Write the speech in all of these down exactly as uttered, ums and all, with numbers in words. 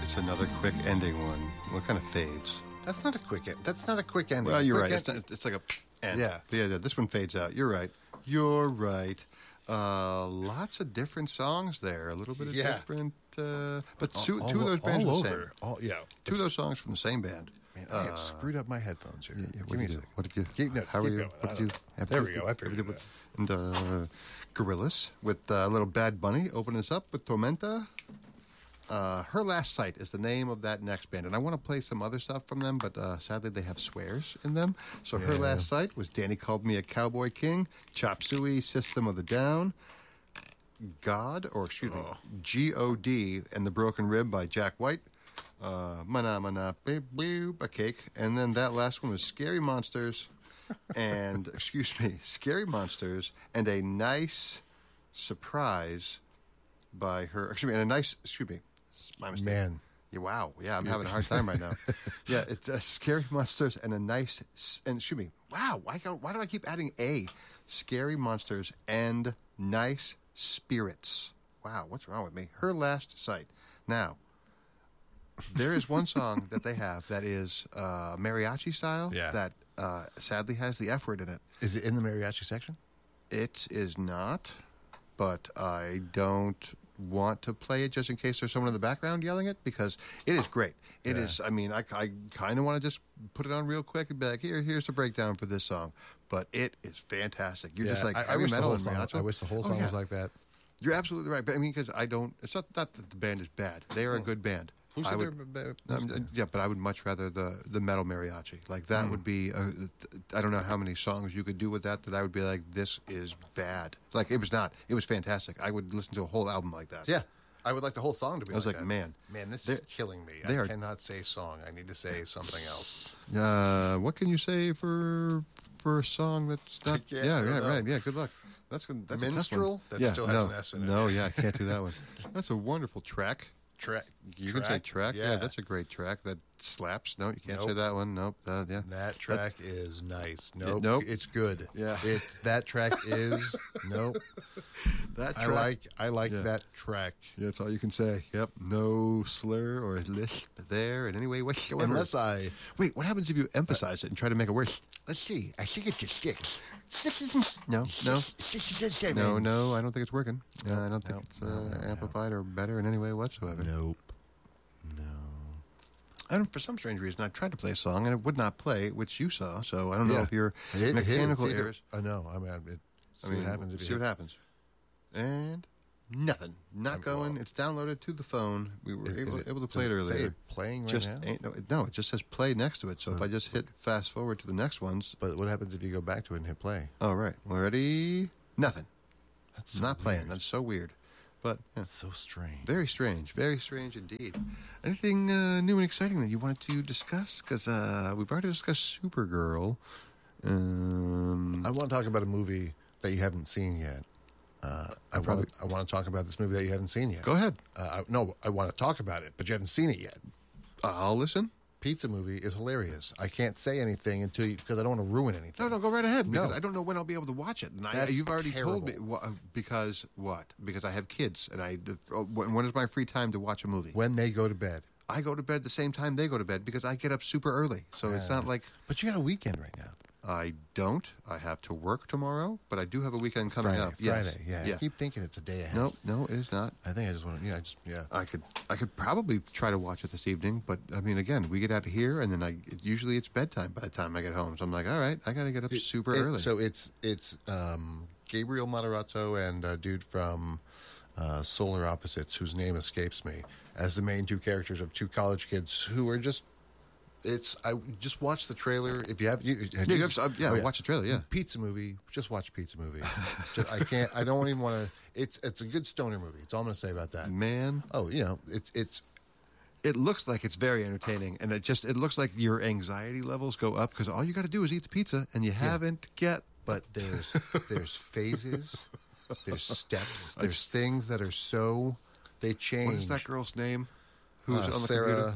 It's another quick ending one. What kind of fades? That's not a quick end. That's not a quick ending. Well, you're quick right. End- It's, not, it's like a end. Yeah. But yeah, this one fades out. You're right. You're right. Uh, lots of different songs there. A little bit of Yeah. different. Uh, but two, all, two of those bands all are the over. same. All, yeah. Two of those songs from the same band. Man, I have screwed up my headphones here. Yeah, yeah, Give what me did a you do? second. What did you? Keep, no, how keep are you? going. What I did you? don't know. Have There to- we go. I figured it out. And uh, Gorillaz with uh, little Bad Bunny opening us up with Tormenta. Uh, Her Last Sight is the name of that next band, and I want to play some other stuff from them, but uh, sadly they have swears in them. So Her Yeah. Last Sight was Danny Called Me a Cowboy King, Chop Suey, System of the Down, God, or excuse me, G O D, and The Broken Rib by Jack White, uh, Mana Mana Beep Boop, a Cake, and then that last one was Scary Monsters, and, excuse me, Scary Monsters, and a nice surprise by her, excuse me, and a nice, excuse me, my mistake. Man. Yeah, wow. Yeah, I'm having a hard time right now. Yeah, it's uh, Scary Monsters and a nice, s- and excuse me, wow, why, can't- why do I keep adding a? Scary Monsters and Nice Spirits. Wow, what's wrong with me? Her Last Sight. Now, there is one song that they have that is uh, mariachi style Yeah. that uh, sadly has the F word in it. Is it in the mariachi section? It is not, but I don't want to play it just in case there's someone in the background yelling it because it is great. It Yeah. is. I mean, I, I kind of want to just put it on real quick and be like, here, here's the breakdown for this song. But it is fantastic. You're just like, I, I heavy wish the metal whole and song. mariachi. I wish the whole Oh, song yeah. was like that. You're absolutely right. But I mean, because I don't. It's not, not that the band is bad. They are a good band. Who I said would- they're ba- um, yeah, but I would much rather the the metal mariachi. Like that Hmm. would be. Uh, I don't know how many songs you could do with that. That I would be like, this is bad. Like it was not. It was fantastic. I would listen to a whole album like that. Yeah. I would like the whole song to be I was like like, that. man, Man, this they're- is killing me. they I are- cannot say song. I need to say something else. Uh, what can you say for for a song that's not? can't, yeah, I don't yeah, know. right. Yeah, good luck. That's good. That's a tough one. Minstrel? That yeah, still has no, an S in it. No, yeah, I can't do that one. That's a wonderful track. Track. You can say track. Yeah. Yeah. that's a great track. That slaps. No, you can't say Nope. that one. Nope. Uh, yeah. That track is nice. Nope. nope. It's good. Yeah. It, that track is nope. That I track. like I like Yeah. that track. Yeah, that's all you can say. Yep. No slur or lisp there in any way whatsoever. Unless I Wait, what happens if you emphasize it and try to make it worse? Let's see. I think it's a six. No, no. No, no, I don't think it's working. Uh, I don't think Nope. it's uh, No, no, no. amplified or better in any way whatsoever. Nope. No. I don't, for some strange reason, I tried to play a song and it would not play, which you saw. So I don't know Yeah. if your It- it mechanical is either- errors. I know. I mean, it, see I mean, what happens if see you what hit- happens. And nothing. Not I'm- going. well- It's downloaded to the phone. We were Is- is able, it- able to does play it it say earlier. it playing right just now? ain't no, it- no, it just says play next to it. So, So- if I just hit fast forward to the next ones, But what happens if you go back to it and hit play? all right, we're ready. Nothing. That's so Not playing. weird. That's so weird. But yeah, That's so strange. very strange. Very strange indeed. Anything uh, new and exciting that you wanted to discuss? Because uh, we've already discussed Supergirl. Um, I want to talk about a movie that you haven't seen yet. Uh, I probably- want I want to talk about this movie that you haven't seen yet. go ahead. Uh, I, no, I want to talk about it, but you haven't seen it yet. I'll listen. Pizza movie is hilarious. I can't say anything until you because I don't want to ruin anything. No, no, go right ahead. Because No. I don't know when I'll be able to watch it. And I, That's you've already told me. terrible. Wha- because what? Because I have kids, and I. The, oh, when when is my free time to watch a movie? When they go to bed. I go to bed the same time they go to bed because I get up super early. So it's Yeah. not like But you got a weekend right now. I don't. I have to work tomorrow, but I do have a weekend coming Friday, up. Yes. Friday. Yeah. yeah. I keep thinking it's a day ahead. No, no, it is not. I think I just want to. Yeah. I just. Yeah. I could I could probably try to watch it this evening, but I mean, again, we get out of here, and then I it, usually it's bedtime by the time I get home. So I'm like, all right, I got to get up super It- early. So it's it's um, Gabriel Moderato and a dude from uh, Solar Opposites, whose name escapes me, as the main two characters of two college kids who are just. It's I just watch the trailer. If you have, you, have yeah, you- you have, uh, yeah, oh, watch the trailer. Yeah, Pizza movie. Just watch Pizza movie. just, I can't. I don't even want to. It's it's a good stoner movie. That's all I'm going to say about that. man, Oh, you know, it's it's it looks like it's very entertaining, and it just it looks like your anxiety levels go up because all you got to do is eat the pizza, and you haven't get. but there's there's phases, there's steps, there's things that are so they change. What is that girl's name? Who's Uh, on the Sarah? computer?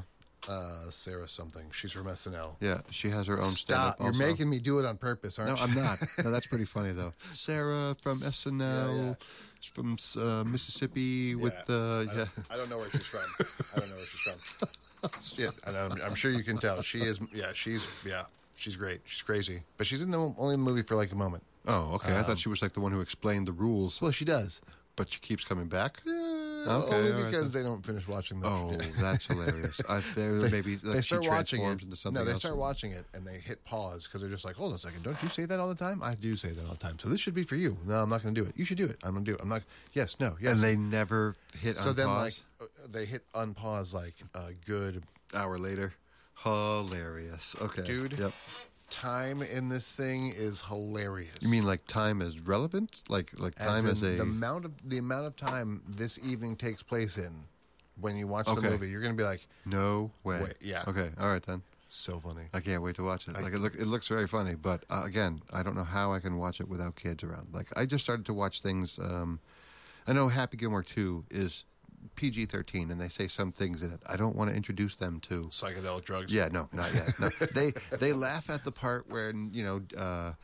Uh, Sarah something. She's from S N L. Yeah, she has her own Stop. stand-up. You're also. making me do it on purpose, aren't No, you? I'm not. No, that's pretty funny though. Sarah from S N L, Yeah, yeah. She's from uh, Mississippi with Yeah. uh, I yeah. don't, I don't know where she's from. I don't know where she's from. Yeah, and I'm, I'm sure you can tell. She is. Yeah, she's. Yeah, she's great. She's crazy, but she's in the only in the movie for like a moment. Oh, okay. I thought she was like the one who explained the rules, Well, she does. but she keeps coming back. Uh, Okay, only all right, because they don't finish watching the. Oh, that's hilarious. I, there maybe They like, she start watching transforms it. into something No, they else. start watching it and they hit pause because they're just like, "Hold on a second, don't you say that all the time?" I do say that all the time. So this should be for you. No, I'm not going to do it. You should do it. I'm going to do it. I'm not. Yes, no, yes. And they never hit so on then pause. like uh, they hit unpause like a good Hour later, hilarious. Okay, Dude. Yep. time in this thing is hilarious. You mean like time is relevant? Like like As time in as a the amount of the amount of time this evening takes place in when you watch Okay. the movie, you're going to be like, no way. Wait, yeah. Okay. All right then. so funny. I can't wait to watch it. Like it look, it looks very funny, but uh, again, I don't know how I can watch it without kids around. Like I just started to watch things. Um, I know Happy Gilmore two is P G thirteen, and they say some things in it. I don't want to introduce them to. Psychedelic drugs. Yeah, no, not yet. No, they they laugh at the part where you know. Uh,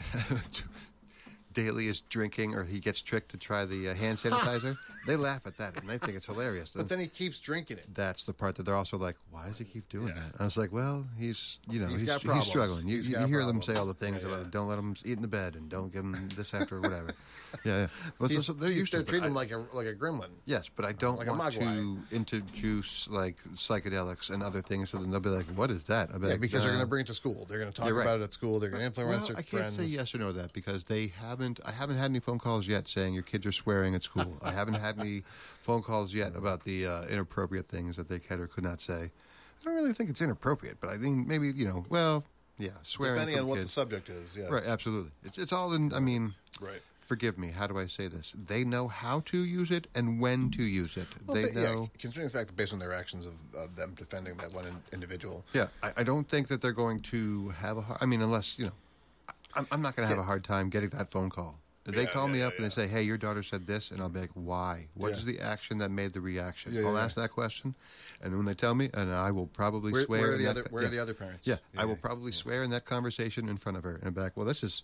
Daly is drinking, or he gets tricked to try the uh, hand sanitizer. They laugh at that, and they think it's hilarious. But then he keeps drinking it. That's the part that they're also like, why does he keep doing Yeah. that? I was like, well, he's, you know, He's he's, got he's, problems. struggling. You, He's you got hear them problems. say all the things Yeah, about yeah. don't let him eat in the bed and don't give him this after or whatever. Yeah, yeah. Well, He's, so they're he's- used they're to it, treating him but I- like a like a gremlin. yes, but I don't like a want to introduce like psychedelics and other things, so then they'll be like, what is that? I'll be Yeah, like, because they're "Nah." going to bring it to school. They're going to talk You're right. about it at school. They're going to influence Well, their I can't friends. say yes or no to that because they haven't. I haven't had any phone calls yet saying your kids are swearing at school. I haven't had any phone calls yet about the uh, inappropriate things that they could or could not say. I don't really think it's inappropriate, but I think maybe you know. Well, yeah, swearing Depending from on what the kids. subject is. Yeah. Right, absolutely. It's it's all in. I mean, Right. forgive me. How do I say this? They know how to use it and when to use it. Well, they but, yeah, know. considering the fact that based on their actions of, of them defending that one in, individual. Yeah, I, I don't think that they're going to have a. har- I mean, unless you know, I, I'm, I'm not going to have Yeah. a hard time getting that phone call. If they Yeah, call yeah, me yeah, up and they say, "Hey, your daughter said this," and I'll be like, "Why? What Yeah. is the action that made the reaction?" Yeah, I'll yeah, ask that question, and then when they tell me, and I will probably Where, swear. where are in the that other co- Where yeah. are the other parents? Yeah, I will probably swear in that conversation in front of her, and I'm back. Well, this is.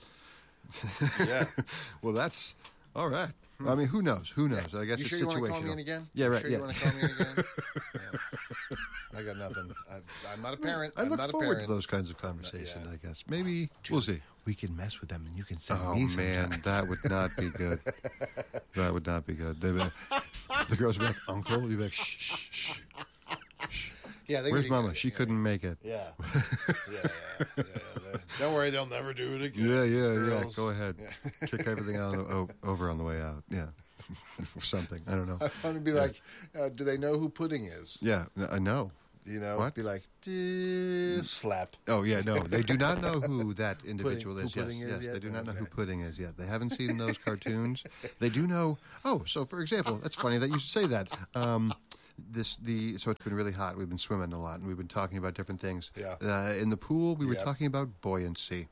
Yeah. Well, that's all right. I mean, who knows? Who knows? I guess You it's sure you want situational. to call me in again? Yeah, You right. Sure yeah. you want to call me in again? Yeah. I got nothing. I, I'm not a parent. I I'm look not a forward parent. to those kinds of conversations. Yeah. I guess maybe we'll see. We can mess with them, and you can send Oh me man, sometimes. that would not be good. That would not be good. They'd be, the girls would be like, "Uncle," you'd be like, "Shh, shh, shh. Yeah, they Where's could- Mama? She couldn't make it." Yeah. Yeah. yeah, yeah, yeah. Don't worry, they'll never do it again. Yeah, yeah, yeah. Girls. Go ahead. Kick everything out of the, o- over on the way out. Yeah, or something. I don't know. I want to be like, uh, do they know who Pudding is? Yeah, I know. You know, What? be like, "Eh, slap. Oh yeah, no, they do not know who that individual Pudding- is. who Yes, Pudding is yes, yet? they do not know who Okay. Pudding is yet. They haven't seen those cartoons. They do know. Oh, so for example, that's funny that you should say that. Um, this the so it's been really hot. We've been swimming a lot, and we've been talking about different things. Yeah. Uh, in the pool, we were Yep. talking about buoyancy.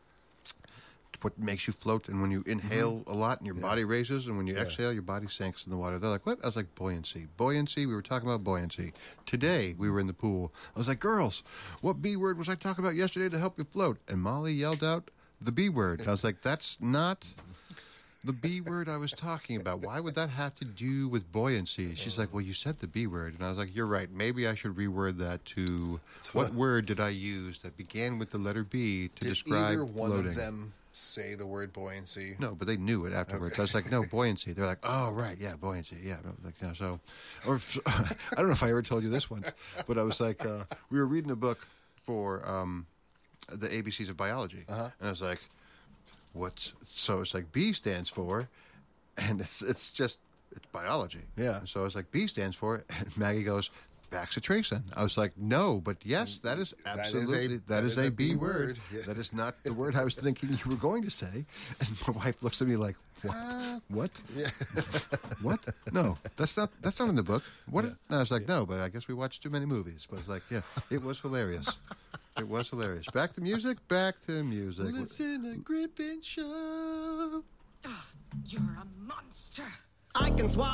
What makes you float, and when you inhale a lot, and your body raises, and when you Yeah. exhale, your body sinks in the water. They're like, "What?" I was like, "Buoyancy, buoyancy." We were talking about buoyancy today. We were in the pool. I was like, "Girls, what B word was I talking about yesterday to help you float?" And Molly yelled out the B word. I was like, "That's not the B word I was talking about. Why would that have to do with buoyancy?" She's like, "Well, you said the B word," and I was like, "You're right. Maybe I should reword that to what word did I use that began with the letter B to Did describe either one floating?" of them say the word buoyancy? No, but they knew it afterwards. I was like, "No, buoyancy." They're like, "Oh, right, yeah, buoyancy, yeah." Like, yeah, so, or if, I don't know if I ever told you this once, but I was like, uh, we were reading a book for um, the A B Cs of biology, Uh-huh. and I was like, "What's so?" It's like B stands for, and it's it's just it's biology. Yeah. So I was like, B stands for, and Maggie goes, "Bacitracin." I was like, "No, but yes, that is That is a- absolutely that is a a B B word. word. Yeah. That is not the word I was thinking you were going to say." And my wife looks at me like, "What? What? Yeah. What? No, that's not that's not in the book. What?" And I was like, "No, but I guess we watched too many movies." But I was like, "Yeah, it was hilarious. It was hilarious." Back to music. Back to music. Listen to Grip and Show. You're a monster. I can swallow.